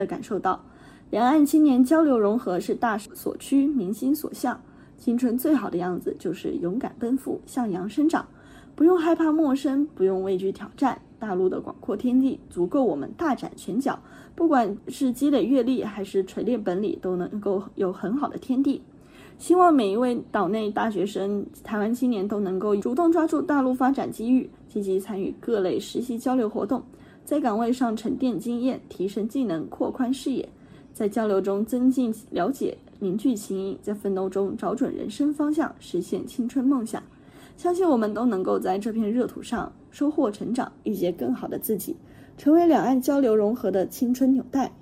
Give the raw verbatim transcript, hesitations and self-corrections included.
的感受到，两岸青年交流融合是大势所趋，民心所向。青春最好的样子就是勇敢奔赴，向阳生长，不用害怕陌生，不用畏惧挑战。大陆的广阔天地足够我们大展拳脚，不管是积累阅历还是锤炼本领，都能够有很好的天地。希望每一位岛内大学生、台湾青年都能够主动抓住大陆发展机遇，积极参与各类实习交流活动，在岗位上沉淀经验，提升技能，扩宽视野，在交流中增进了解，凝聚情谊，在奋斗中找准人生方向，实现青春梦想。相信我们都能够在这片热土上收获成长，遇见更好的自己，成为两岸交流融合的青春纽带。